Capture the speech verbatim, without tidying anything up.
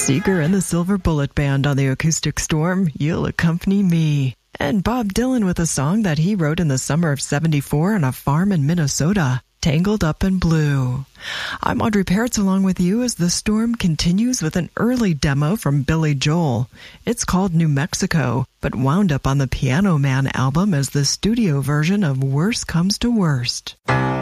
Seeger and the Silver Bullet Band on the Acoustic Storm, You'll Accompany Me. And Bob Dylan with a song that he wrote in the summer of seventy-four on a farm in Minnesota, Tangled Up in Blue. I'm Audrey Peretz along with you as the storm continues with an early demo from Billy Joel. It's called New Mexico, but wound up on the Piano Man album as the studio version of Worst Comes to Worst.